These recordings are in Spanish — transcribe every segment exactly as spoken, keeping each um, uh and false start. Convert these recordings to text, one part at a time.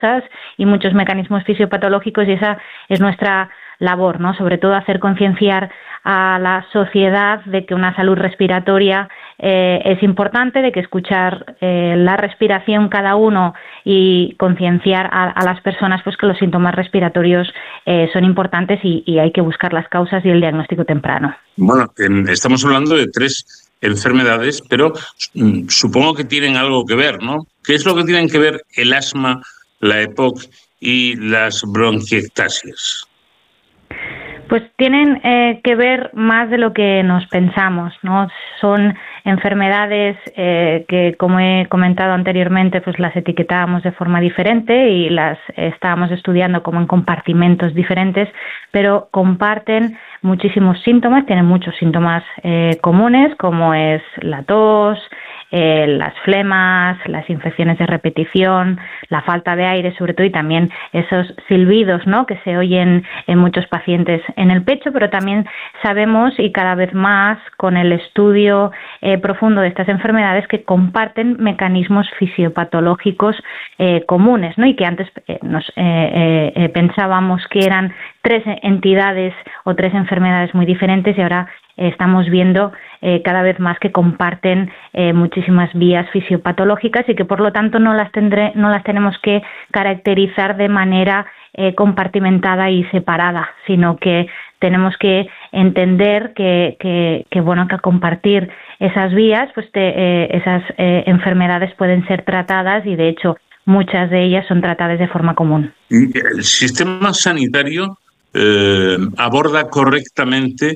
y muchos mecanismos fisiopatológicos, y esa es nuestra labor, ¿no? Sobre todo hacer concienciar a la sociedad de que una salud respiratoria eh, es importante, de que escuchar eh, la respiración cada uno y concienciar a, a las personas pues que los síntomas respiratorios eh, son importantes y, y hay que buscar las causas y el diagnóstico temprano. Bueno, eh, estamos hablando de tres enfermedades, pero mm, supongo que tienen algo que ver, ¿no? ¿Qué es lo que tienen que ver el asma, la EPOC y las bronquiectasias? Pues tienen eh, que ver más de lo que nos pensamos, ¿no? Son enfermedades eh, que, como he comentado anteriormente, pues las etiquetábamos de forma diferente y las estábamos estudiando como en compartimentos diferentes, pero comparten muchísimos síntomas, tienen muchos síntomas eh, comunes, como es la tos, eh, las flemas, las infecciones de repetición, la falta de aire sobre todo, y también esos silbidos, ¿no?, que se oyen en muchos pacientes en el pecho, pero también sabemos, y cada vez más con el estudio eh, profundo de estas enfermedades, que comparten mecanismos fisiopatológicos eh, comunes, ¿no?, y que antes eh, nos eh, eh, eh, pensábamos que eran tres entidades o tres enfermedades muy diferentes, y ahora eh, estamos viendo eh, cada vez más que comparten eh, muchísimas vías fisiopatológicas y que por lo tanto no las tendré, no las tenemos que caracterizar de manera eh, compartimentada y separada, sino que tenemos que entender que, que, que bueno, que compartir esas vías, pues te, eh, esas eh, enfermedades pueden ser tratadas, y de hecho muchas de ellas son tratadas de forma común. El sistema sanitario eh, aborda correctamente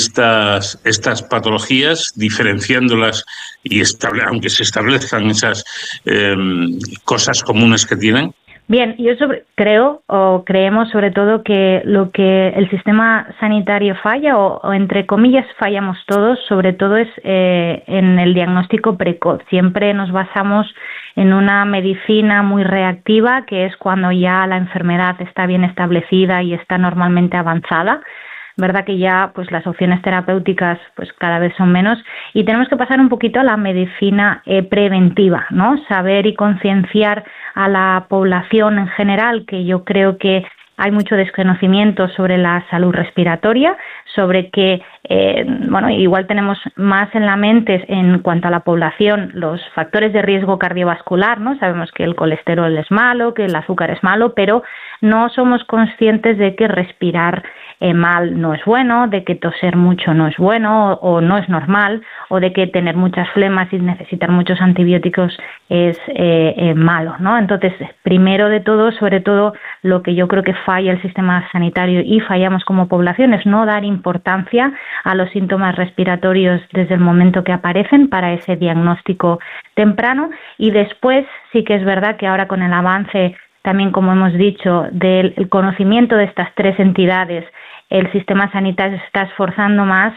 estas, estas patologías, diferenciándolas, y estable, aunque se establezcan esas eh, cosas comunes que tienen. Bien, yo sobre, creo o creemos sobre todo que lo que el sistema sanitario falla, o, o entre comillas fallamos todos, sobre todo es eh, en el diagnóstico precoz. Siempre nos basamos en una medicina muy reactiva, que es cuando ya la enfermedad está bien establecida y está normalmente avanzada. Verdad que ya pues las opciones terapéuticas pues cada vez son menos, y tenemos que pasar un poquito a la medicina eh, preventiva, ¿no? Saber y concienciar a la población en general, que yo creo que hay mucho desconocimiento sobre la salud respiratoria, sobre que, eh, bueno, igual tenemos más en la mente en cuanto a la población los factores de riesgo cardiovascular, ¿no? Sabemos que el colesterol es malo, que el azúcar es malo, pero no somos conscientes de que respirar eh, mal no es bueno, de que toser mucho no es bueno o, o no es normal, o de que tener muchas flemas y necesitar muchos antibióticos es eh, eh, malo, ¿no? Entonces, primero de todo, sobre todo, lo que yo creo que falla el sistema sanitario y fallamos como población es no dar importancia a los síntomas respiratorios desde el momento que aparecen para ese diagnóstico temprano. Y después sí que es verdad que ahora, con el avance también, como hemos dicho, del conocimiento de estas tres entidades, el sistema sanitario se está esforzando más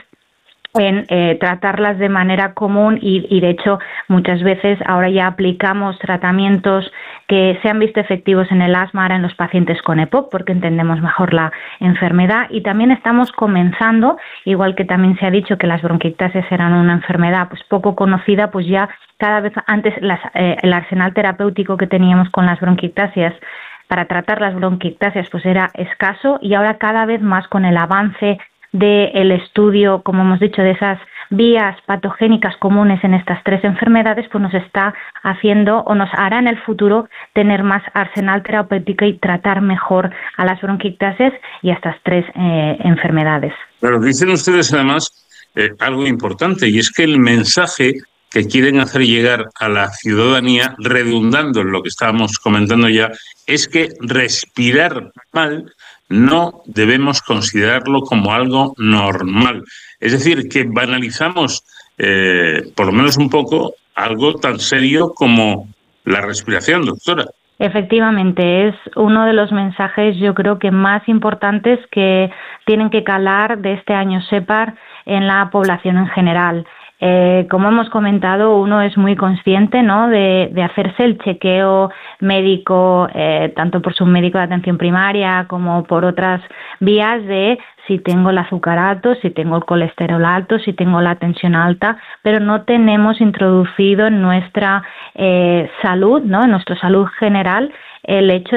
en eh, tratarlas de manera común, y, y de hecho muchas veces ahora ya aplicamos tratamientos que se han visto efectivos en el asma ahora en los pacientes con EPOC, porque entendemos mejor la enfermedad, y también estamos comenzando, igual que también se ha dicho que las bronquiectasias eran una enfermedad pues poco conocida, pues ya cada vez antes las, eh, el arsenal terapéutico que teníamos con las bronquiectasias para tratar las bronquiectasias pues era escaso, y ahora cada vez más con el avance del estudio, como hemos dicho, de esas vías patogénicas comunes en estas tres enfermedades, pues nos está haciendo o nos hará en el futuro tener más arsenal terapéutico y tratar mejor a las bronquiectasias y a estas tres eh, enfermedades. Pero dicen ustedes además eh, algo importante, y es que el mensaje que quieren hacer llegar a la ciudadanía, redundando en lo que estábamos comentando ya, es que respirar mal no debemos considerarlo como algo normal. Es decir, que banalizamos, eh, por lo menos un poco, algo tan serio como la respiración, doctora. Efectivamente, es uno de los mensajes, yo creo que más importantes, que tienen que calar de este año SEPAR en la población en general. Eh, como hemos comentado, uno es muy consciente, ¿no?, de, de hacerse el chequeo médico, eh, tanto por su médico de atención primaria como por otras vías, de si tengo el azúcar alto, si tengo el colesterol alto, si tengo la tensión alta, pero no tenemos introducido en nuestra eh, salud, ¿no?, en nuestra salud general, el hecho